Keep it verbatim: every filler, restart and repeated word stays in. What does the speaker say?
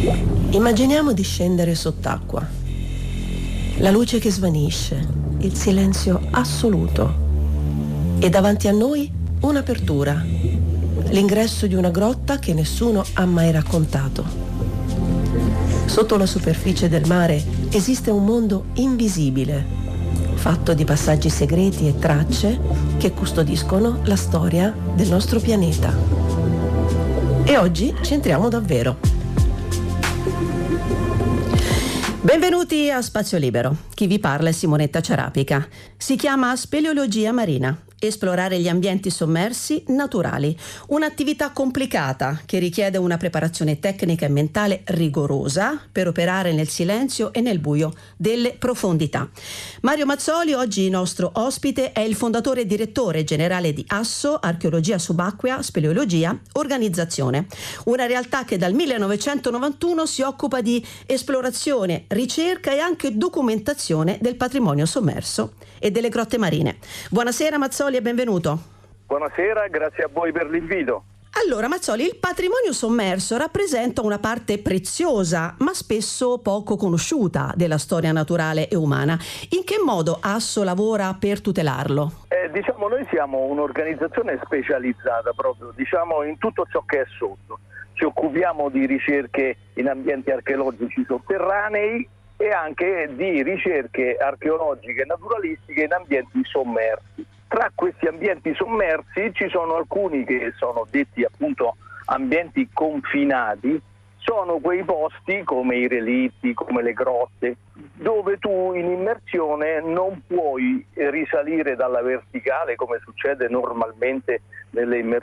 Immaginiamo di scendere sott'acqua. La luce che svanisce, il silenzio assoluto. E davanti a noi un'apertura. L'ingresso di una grotta che nessuno ha mai raccontato. Sotto la superficie del mare esiste un mondo invisibile, fatto di passaggi segreti e tracce che custodiscono la storia del nostro pianeta. E oggi ci entriamo davvero. Benvenuti a Spazio Libero. Chi vi parla è Simonetta Ciarapica. Si chiama speleologia marina. Esplorare gli ambienti sommersi naturali, un'attività complicata che richiede una preparazione tecnica e mentale rigorosa per operare nel silenzio e nel buio delle profondità. Mario Mazzoli, oggi nostro ospite, è il fondatore e direttore generale di Asso, Archeologia Subacquea, Speleologia, Organizzazione, una realtà che dal millenovecentonovantuno si occupa di esplorazione, ricerca e anche documentazione del patrimonio sommerso e delle grotte marine. Buonasera Mazzoli e benvenuto. Buonasera, grazie a voi per l'invito. Allora Mazzoli, il patrimonio sommerso rappresenta una parte preziosa ma spesso poco conosciuta della storia naturale e umana. In che modo Asso lavora per tutelarlo? Eh, diciamo noi siamo un'organizzazione specializzata proprio diciamo in tutto ciò che è sotto. Ci occupiamo di ricerche in ambienti archeologici sotterranei e anche di ricerche archeologiche e naturalistiche in ambienti sommersi. Tra questi ambienti sommersi ci sono alcuni che sono detti appunto ambienti confinati, sono quei posti come i relitti, come le grotte, dove tu in immersione non puoi risalire dalla verticale come succede normalmente nelle immersioni